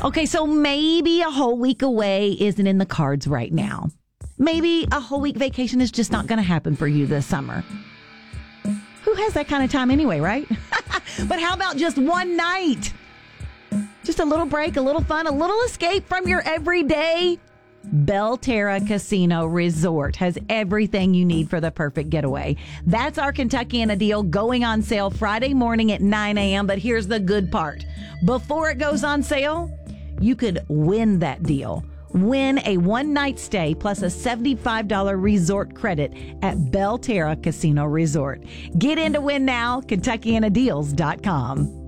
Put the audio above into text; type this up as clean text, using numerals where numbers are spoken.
Okay, so maybe a whole week away isn't in the cards right now. Maybe a whole week vacation is just not going to happen for you this summer. Who has that kind of time anyway, right? But how about just one night? Just a little break, a little fun, a little escape from your everyday. Belterra Casino Resort has everything you need for the perfect getaway. That's our Kentuckiana deal going on sale Friday morning at 9 a.m. But here's the good part. Before it goes on sale, you could win that deal. Win a one-night stay plus a $75 resort credit at Belterra Casino Resort. Get in to win now, KentuckianaDeals.com.